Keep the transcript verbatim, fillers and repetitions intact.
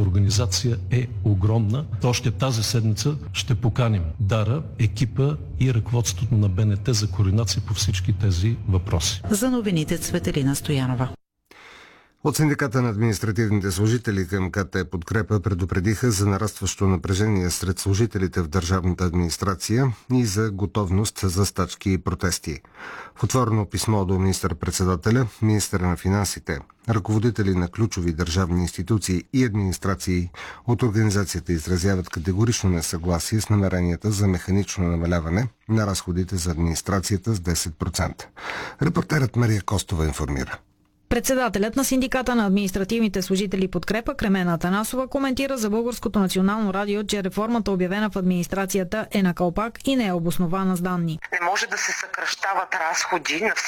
като организация е огромна. Още тази седмица ще поканим Дара, екипа и ръководството на Б Н Т за координация по всички тези въпроси. За новините Цветелина Стоянова. От Синдиката на административните служители към К Т Подкрепа предупредиха за нарастващо напрежение сред служителите в държавната администрация и за готовност за стачки и протести. В отворено писмо до министър-председателя, министъра на финансите, ръководители на ключови държавни институции и администрации от организацията изразяват категорично несъгласие с намеренията за механично намаляване на разходите за администрацията с десет процента. Репортерът Мария Костова информира. Председателят на Синдиката на административните служители Подкрепа Кремена Атанасова коментира за Българското национално радио, че реформата, обявена в администрацията, е на калпак и не е обоснована с данни. Не може да се съкращават разходи на